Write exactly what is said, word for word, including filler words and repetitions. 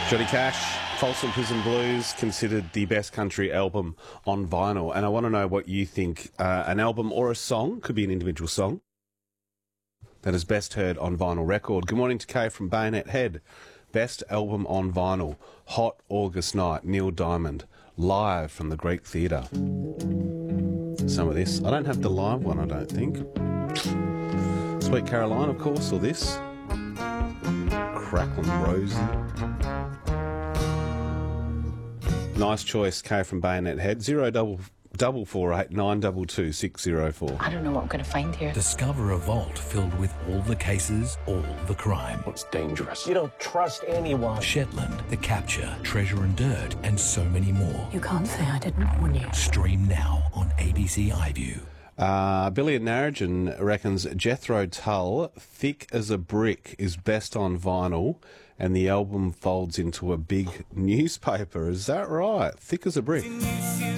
Johnny Cash, Folsom Prison Blues, considered the best country album on vinyl. And I want to know what you think. Uh, an album or a song, could be an individual song, that is best heard on vinyl record. Good morning to Kay from Bayonet Head. Best album on vinyl, Hot August Night, Neil Diamond, live from the Greek Theatre. Some of this. I don't have the live one, I don't think. Sweet Caroline, of course, or this. Cracklin' Rosie. Nice choice, Kay from Bayonet Head. Zero double double four eight nine double two six zero four. I don't know what I'm going to find here. Discover a vault filled with all the cases, all the crime. It's dangerous. You don't trust anyone. Shetland, The Capture, Treasure and Dirt, and so many more. You can't say I didn't warn you. Stream now on A B C iView. Uh, Billy and Narragin reckons Jethro Tull, Thick as a Brick, is best on vinyl, and the album folds into a big newspaper. Is that right? Thick as a Brick.